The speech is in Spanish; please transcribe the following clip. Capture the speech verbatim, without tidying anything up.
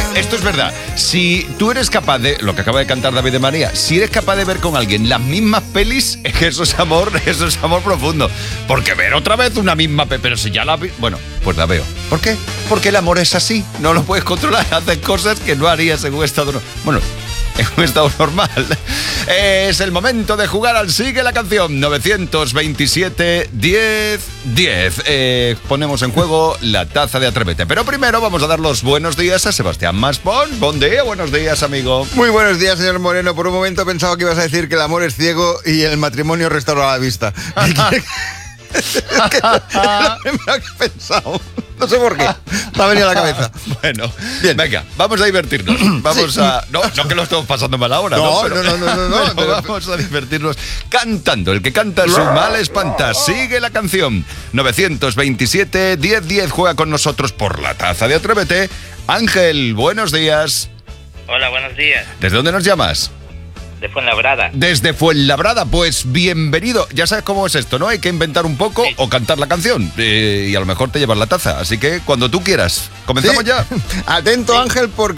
esto es verdad. Si tú eres capaz de, lo que acaba de cantar David de María, si eres capaz de ver con alguien las mismas pelis, es que eso es amor, eso es amor profundo. Porque ver otra vez una misma peli, pero si ya la vi, bueno, pues la veo. ¿Por qué? Porque el amor es así, no lo puedes controlar, haces cosas que no harías en un estado, no- bueno, en un estado normal. Es el momento de jugar al Sigue la Canción. nueve veintisiete, diez, diez. Eh, ponemos en juego la taza de Atrévete. Pero primero vamos a dar los buenos días a Sebastián Maspons. Buen día, buenos días, amigo. Muy buenos días, señor Moreno. Por un momento pensaba que ibas a decir que el amor es ciego y el matrimonio restaura la vista. Es que es lo primero que he pensado. No sé por qué. Me ha venido a la cabeza. Bueno, Bien. venga, vamos a divertirnos. Vamos Sí. a... No, no que lo estemos pasando mal ahora. No, Pero- no, no, no, no, no, pero pero- vamos a divertirnos cantando. El que canta su mal espanta. Sigue la canción. nueve veintisiete, diez, diez. Juega con nosotros por la taza de Atrévete. Ángel, buenos días. Hola, buenos días. ¿Desde dónde nos llamas? De Fuenlabrada. Desde Fuenlabrada, pues bienvenido. Ya sabes cómo es esto, ¿no? Hay que inventar un poco Sí. o cantar la canción. Eh, y a lo mejor te llevas la taza. Así que cuando tú quieras. ¿Comenzamos Sí. ya? Atento, Ángel, porque